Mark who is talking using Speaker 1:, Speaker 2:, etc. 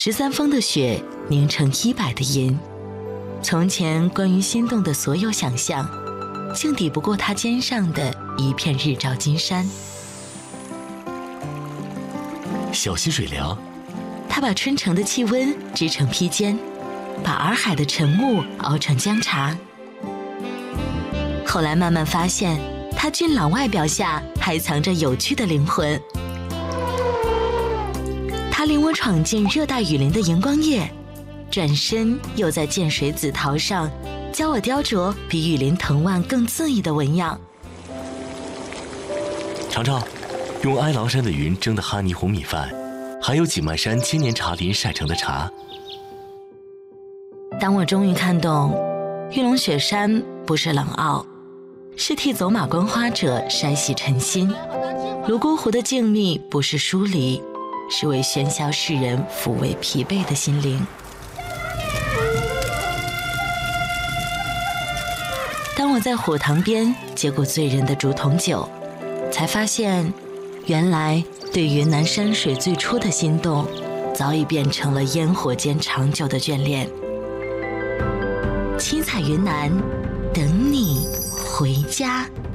Speaker 1: 13峰的雪凝成100的银。从前关于心动的所有想象，竟抵不过他肩上的一片日照金山。
Speaker 2: 小溪水凉，
Speaker 1: 他把春城的气温织成披肩，把洱海的晨雾熬成姜茶。后来慢慢发现，他俊朗外表下还藏着有趣的灵魂。他领我闯进热带雨林的荧光夜，转身又在涧水紫桃上教我雕琢比雨林藤蔓更恣意的纹样。
Speaker 2: 尝尝用哀牢山的云蒸的哈尼红米饭，还有景迈山千年茶林晒成的茶。
Speaker 1: 当我终于看懂，玉龙雪山不是冷傲，是替走马观花者筛洗尘心；泸沽湖的静谧不是疏离，是为喧嚣世人抚慰疲惫的心灵。当我在火塘边接过醉人的竹筒酒，才发现，原来对云南山水最初的心动，早已变成了烟火间长久的眷恋。七彩云南，等你回家。